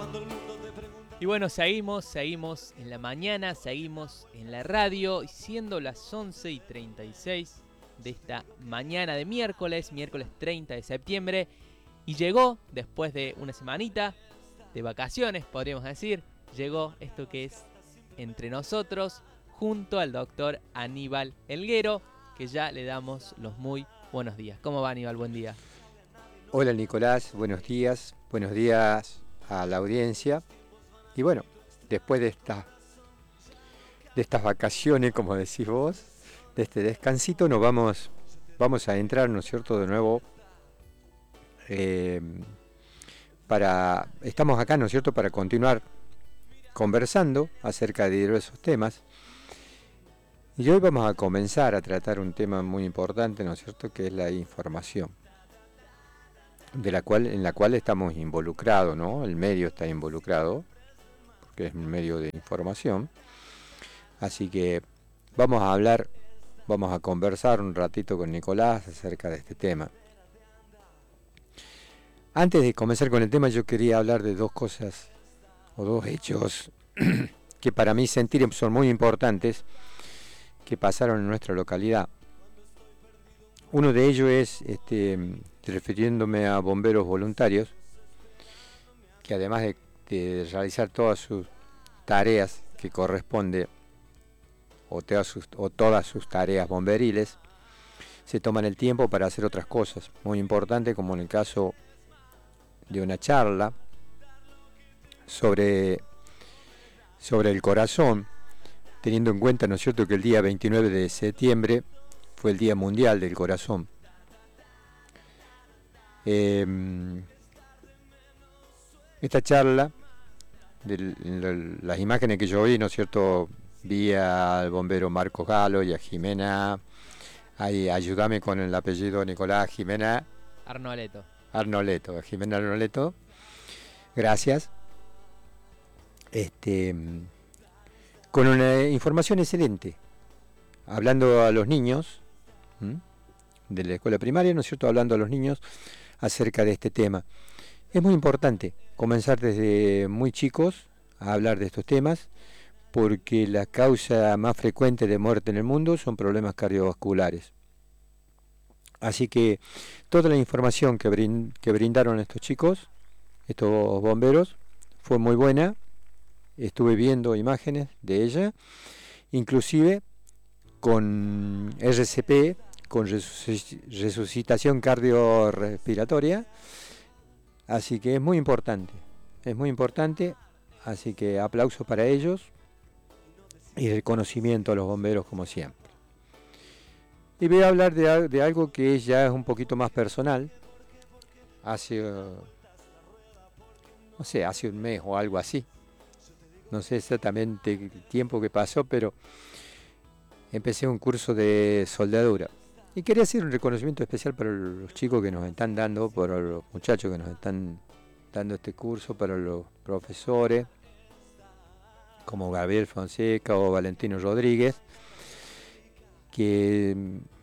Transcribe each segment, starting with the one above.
Y bueno, seguimos en la mañana, seguimos en la radio, siendo las 11:36 de esta mañana de miércoles 30 de septiembre. Y llegó, después de una semanita de vacaciones, podríamos decir, llegó esto que es Entre Nosotros, junto al doctor Aníbal Helguero, que ya le damos los muy buenos días. ¿Cómo va, Aníbal? Buen día. Hola, Nicolás, buenos días a la audiencia. Y bueno, después de estas vacaciones, como decís vos, de este descansito, vamos a entrar, ¿no es cierto?, de nuevo. Estamos acá, ¿no es cierto?, para continuar conversando acerca de diversos temas. Y hoy vamos a comenzar a tratar un tema muy importante, ¿no es cierto?, que es la información, en la cual estamos involucrados, ¿no? El medio está involucrado, porque es un medio de información. Así que vamos a conversar un ratito con Nicolás acerca de este tema. Antes de comenzar con el tema, yo quería hablar de dos cosas o dos hechos que para mí sentir son muy importantes, que pasaron en nuestra localidad. Uno de ellos es, refiriéndome a bomberos voluntarios, que además de realizar todas sus tareas que corresponde, o todas sus tareas bomberiles, se toman el tiempo para hacer otras cosas muy importantes, como en el caso de una charla sobre el corazón, teniendo en cuenta, ¿no es cierto?, que el día 29 de septiembre fue el Día Mundial del Corazón. Esta charla, las imágenes que yo vi, ¿no es cierto?, vi al bombero Marcos Galo y a Jimena. Ayúdame con el apellido, Nicolás. Jimena Arnoleto, Jimena Arnoleto. Gracias. Con una información excelente, hablando a los niños de la escuela primaria, ¿no es cierto?, hablando a los niños acerca de este tema. Es muy importante comenzar desde muy chicos a hablar de estos temas, porque la causa más frecuente de muerte en el mundo son problemas cardiovasculares. Así que toda la información que brindaron estos chicos, estos bomberos, fue muy buena. Estuve viendo imágenes de ella, inclusive con RCP, con resucitación cardiorrespiratoria. Así que es muy importante, así que aplauso para ellos y reconocimiento a los bomberos como siempre. Y voy a hablar de algo que ya es un poquito más personal. Hace un mes o algo así, no sé exactamente el tiempo que pasó, pero empecé un curso de soldadura. Y quería hacer un reconocimiento especial para los chicos que nos están dando, para los muchachos que nos están dando este curso, para los profesores, como Gabriel Fonseca o Valentino Rodríguez, que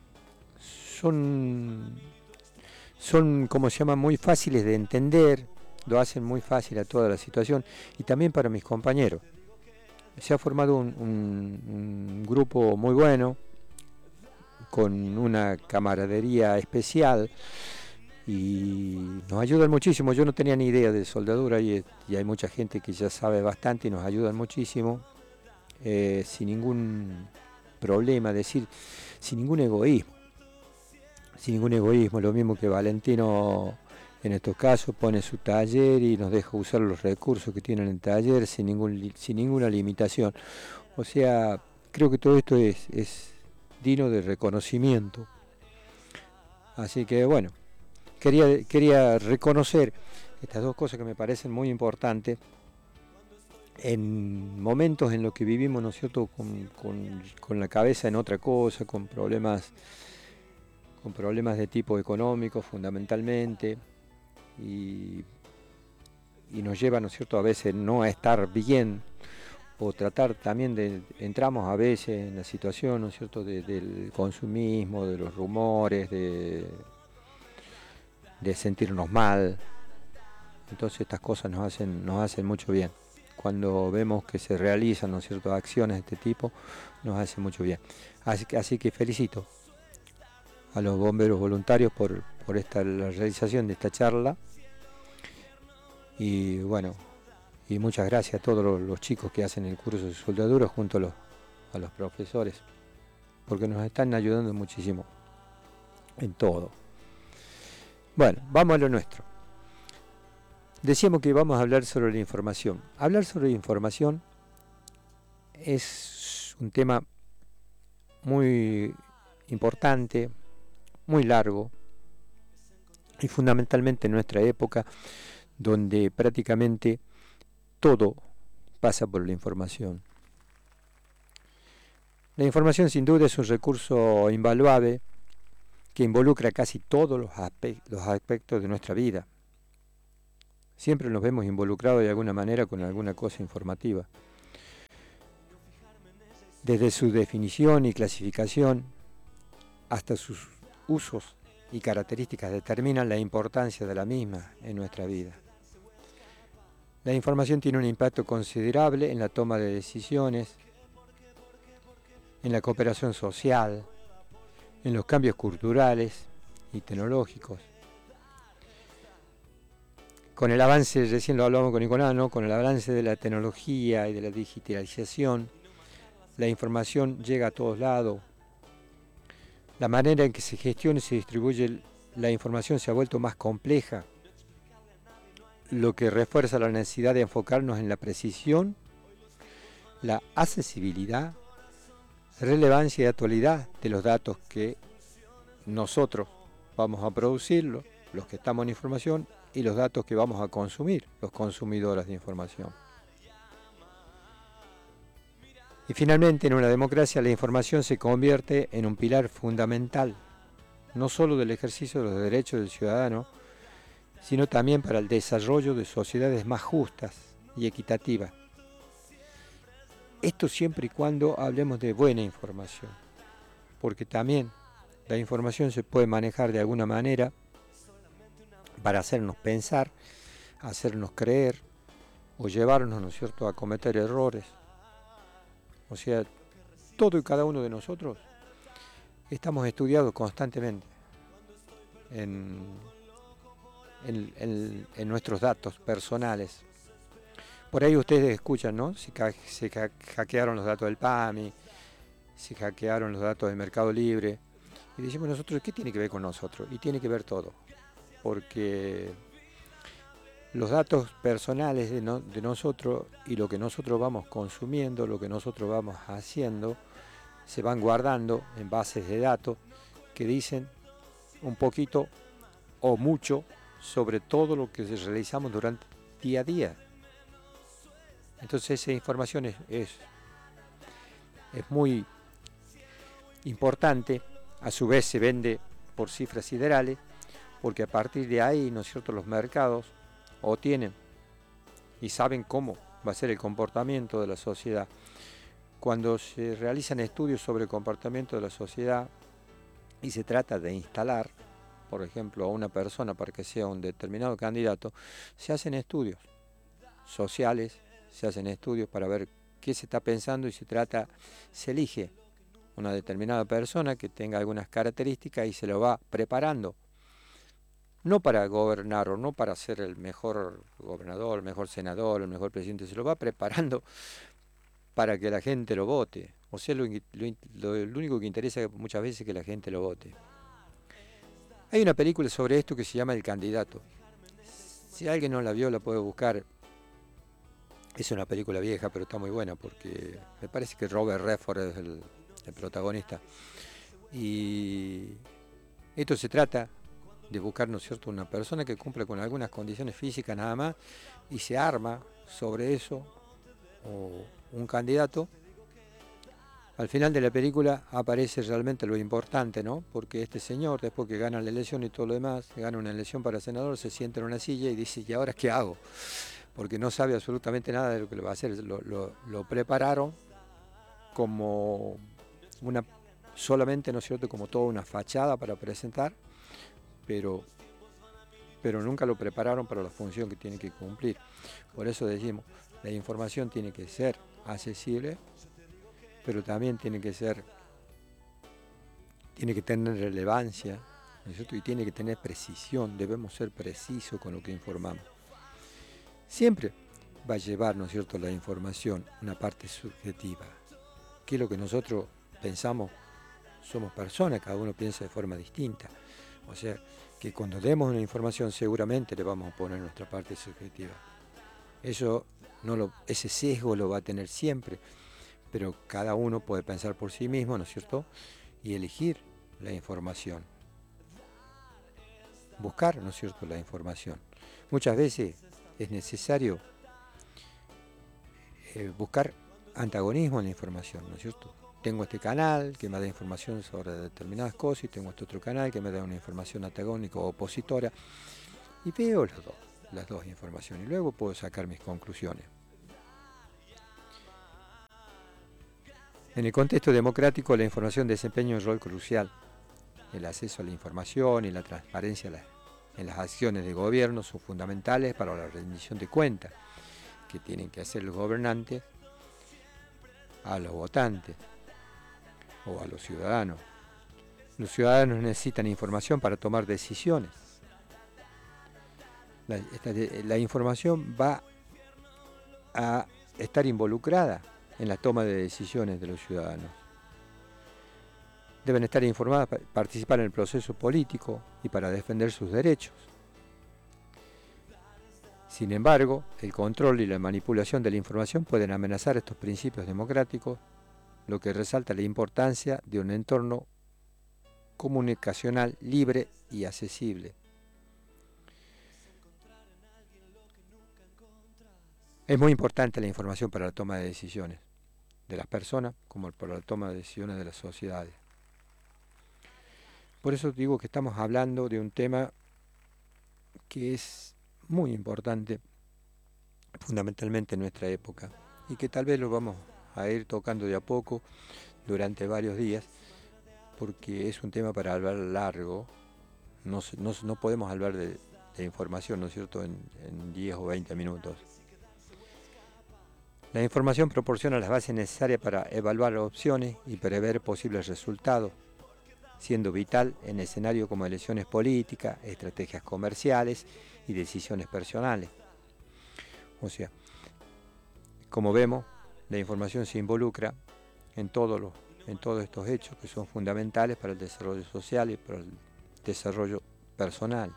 son como se llama, muy fáciles de entender, lo hacen muy fácil a toda la situación, y también para mis compañeros. Se ha formado un grupo muy bueno, con una camaradería especial, y nos ayudan muchísimo. Yo no tenía ni idea de soldadura, y hay mucha gente que ya sabe bastante y nos ayudan muchísimo, sin ningún problema, es decir, sin ningún egoísmo, lo mismo que Valentino en estos casos pone su taller y nos deja usar los recursos que tiene en el taller sin ninguna limitación. O sea, creo que todo esto es digno de reconocimiento. Así que bueno, quería reconocer estas dos cosas que me parecen muy importantes en momentos en los que vivimos, ¿no es cierto?, con la cabeza en otra cosa, con problemas de tipo económico fundamentalmente, y nos lleva, ¿no es cierto?, a veces no a estar bien, o tratar también entramos a veces en la situación, ¿no es cierto?, del consumismo, de los rumores, de sentirnos mal, Entonces estas cosas nos hacen mucho bien. Cuando vemos que se realizan, ¿no es cierto?, acciones de este tipo, nos hace mucho bien. Así que felicito a los bomberos voluntarios por la realización de esta charla. Y bueno, y muchas gracias a todos los chicos que hacen el curso de soldadura junto a los profesores, porque nos están ayudando muchísimo en todo. Bueno, vamos a lo nuestro. Decíamos que vamos a hablar sobre la información. Hablar sobre la información es un tema muy importante, muy largo, y fundamentalmente en nuestra época, donde prácticamente todo pasa por la información. La información sin duda es un recurso invaluable que involucra casi todos los aspectos de nuestra vida. Siempre nos vemos involucrados de alguna manera con alguna cosa informativa. Desde su definición y clasificación hasta sus usos y características determinan la importancia de la misma en nuestra vida. La información tiene un impacto considerable en la toma de decisiones, en la cooperación social, en los cambios culturales y tecnológicos. Con el avance, recién lo hablamos con Nicolás, ¿no?, con el avance de la tecnología y de la digitalización, la información llega a todos lados. La manera en que se gestiona y se distribuye la información se ha vuelto más compleja, lo que refuerza la necesidad de enfocarnos en la precisión, la accesibilidad, relevancia y actualidad de los datos que nosotros vamos a producir, los que estamos en información, y los datos que vamos a consumir, los consumidores de información. Y finalmente, en una democracia, la información se convierte en un pilar fundamental, no solo del ejercicio de los derechos del ciudadano, sino también para el desarrollo de sociedades más justas y equitativas. Esto siempre y cuando hablemos de buena información, porque también la información se puede manejar de alguna manera para hacernos pensar, hacernos creer o llevarnos, ¿no es cierto?, a cometer errores. O sea, todo y cada uno de nosotros estamos estudiados constantemente en nuestros datos personales. Por ahí ustedes escuchan, ¿no?, se hackearon los datos del PAMI, se hackearon los datos del Mercado Libre. Y decimos nosotros, ¿qué tiene que ver con nosotros? Y tiene que ver todo. Porque los datos personales de nosotros y lo que nosotros vamos consumiendo, lo que nosotros vamos haciendo, se van guardando en bases de datos que dicen un poquito o mucho sobre todo lo que realizamos durante día a día. Entonces esa información es muy importante, a su vez se vende por cifras siderales, porque a partir de ahí, ¿no es cierto?, los mercados o tienen y saben cómo va a ser el comportamiento de la sociedad. Cuando se realizan estudios sobre el comportamiento de la sociedad y se trata de instalar, por ejemplo, a una persona para que sea un determinado candidato, se hacen estudios sociales, se hacen estudios para ver qué se está pensando y se elige una determinada persona que tenga algunas características y se lo va preparando. No para gobernar o no para ser el mejor gobernador, el mejor senador, el mejor presidente, se lo va preparando para que la gente lo vote. O sea, lo único que interesa muchas veces es que la gente lo vote. Hay una película sobre esto que se llama El Candidato. Si alguien no la vio, la puede buscar. Es una película vieja, pero está muy buena porque me parece que Robert Redford es el protagonista. Y esto se trata de buscar, ¿no es cierto?, una persona que cumpla con algunas condiciones físicas nada más y se arma sobre eso o un candidato. Al final de la película aparece realmente lo importante, ¿no? Porque este señor, después que gana la elección y todo lo demás, gana una elección para senador, se sienta en una silla y dice, ¿y ahora qué hago? Porque no sabe absolutamente nada de lo que le va a hacer. Lo prepararon como solamente, ¿no es cierto?, como toda una fachada para presentar, pero pero nunca lo prepararon para la función que tiene que cumplir. Por eso decimos, la información tiene que ser accesible, pero también tiene que tener relevancia, ¿no es cierto? Y tiene que tener precisión, debemos ser precisos con lo que informamos. Siempre va a llevar, ¿no es cierto?, la información una parte subjetiva. ¿Qué es lo que nosotros pensamos? Somos personas, cada uno piensa de forma distinta. O sea, que cuando demos una información seguramente le vamos a poner nuestra parte subjetiva. Ese sesgo lo va a tener siempre, pero cada uno puede pensar por sí mismo, ¿no es cierto?, y elegir la información. Buscar, ¿no es cierto?, la información. Muchas veces es necesario buscar antagonismo en la información, ¿no es cierto? Tengo este canal que me da información sobre determinadas cosas y tengo este otro canal que me da una información antagónica o opositora y veo las dos informaciones y luego puedo sacar mis conclusiones. En el contexto democrático, la información desempeña un rol crucial. El acceso a la información y la transparencia en las acciones de gobierno son fundamentales para la rendición de cuentas que tienen que hacer los gobernantes a los votantes o a los ciudadanos. Los ciudadanos necesitan información para tomar decisiones. La información va a estar involucrada en la toma de decisiones de los ciudadanos. Deben estar informadas para participar en el proceso político y para defender sus derechos. Sin embargo, el control y la manipulación de la información pueden amenazar estos principios democráticos, lo que resalta la importancia de un entorno comunicacional libre y accesible. Es muy importante la información para la toma de decisiones de las personas como para la toma de decisiones de las sociedades. Por eso digo que estamos hablando de un tema que es muy importante, fundamentalmente en nuestra época, y que tal vez lo vamos a ir tocando de a poco durante varios días, porque es un tema para hablar largo. No podemos hablar de información, ¿no es cierto?, en 10 o 20 minutos. La información proporciona las bases necesarias para evaluar opciones y prever posibles resultados, siendo vital en escenarios como elecciones políticas, estrategias comerciales y decisiones personales. O sea, como vemos, la información se involucra en todos estos hechos que son fundamentales para el desarrollo social y para el desarrollo personal.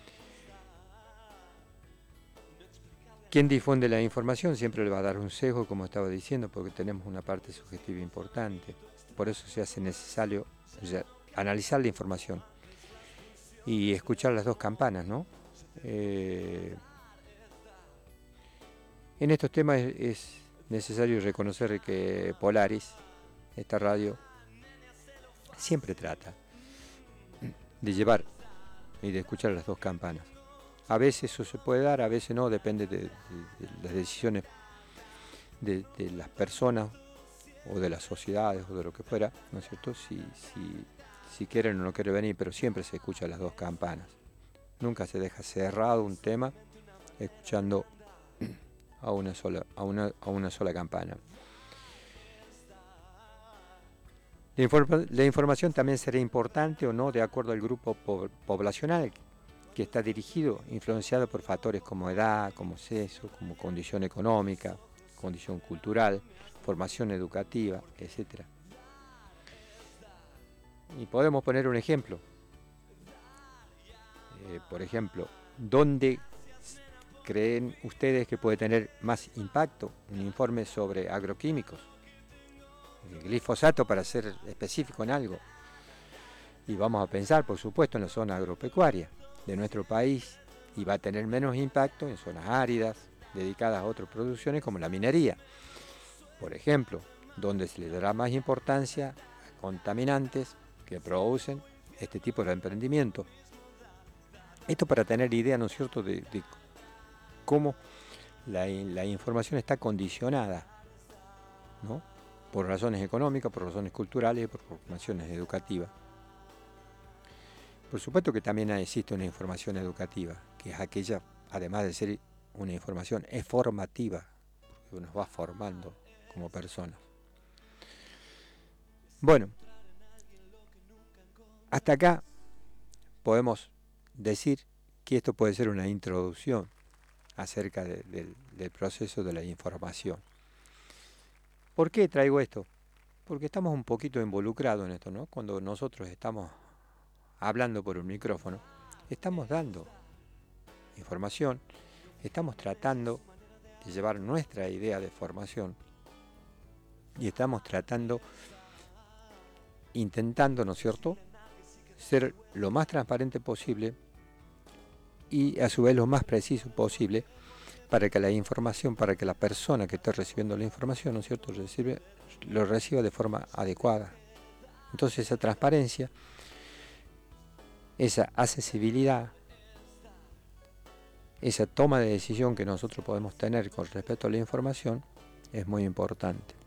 Quien difunde la información siempre le va a dar un sesgo, como estaba diciendo, porque tenemos una parte subjetiva importante. Por eso se hace necesario analizar la información y escuchar las dos campanas, ¿no? En estos temas es necesario reconocer que Polaris, esta radio, siempre trata de llevar y de escuchar las dos campanas. A veces eso se puede dar, a veces no, depende de las decisiones de las personas o de las sociedades o de lo que fuera, ¿no es cierto? Si quieren o no quieren venir, pero siempre se escuchan las dos campanas. Nunca se deja cerrado un tema escuchando a una sola campana. La información también será importante o no de acuerdo al grupo poblacional que está dirigido, influenciado por factores como edad, como sexo, como condición económica, condición cultural, formación educativa, etc. Y podemos poner un ejemplo. Por ejemplo, ¿dónde creen ustedes que puede tener más impacto un informe sobre agroquímicos? El glifosato, para ser específico en algo. Y vamos a pensar, por supuesto, en la zona agropecuaria de nuestro país, y va a tener menos impacto en zonas áridas dedicadas a otras producciones como la minería. Por ejemplo, donde se le dará más importancia a contaminantes que producen este tipo de emprendimiento. Esto para tener idea, ¿no es cierto?, de cómo la información está condicionada, ¿no?, por razones económicas, por razones culturales y por formaciones educativas. Por supuesto que también existe una información educativa que es aquella, además de ser una información, es formativa, porque nos va formando como personas. Bueno, hasta acá podemos decir que esto puede ser una introducción acerca del proceso de la información. ¿Por qué traigo esto? Porque estamos un poquito involucrados en esto, ¿no? Cuando nosotros estamos hablando por un micrófono, estamos dando información, estamos tratando de llevar nuestra idea de formación y estamos intentando, ¿no es cierto?, ser lo más transparente posible y a su vez lo más preciso posible para que la información, para que la persona que esté recibiendo la información, ¿no es cierto?, lo reciba de forma adecuada. Entonces esa transparencia, esa accesibilidad, esa toma de decisión que nosotros podemos tener con respecto a la información es muy importante.